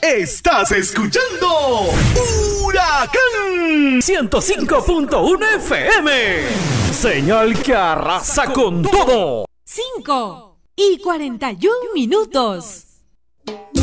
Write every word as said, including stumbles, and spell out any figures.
Estás escuchando Huracán ciento cinco punto uno F M. Señal que arrasa con todo. cinco y cuarenta y un minutos.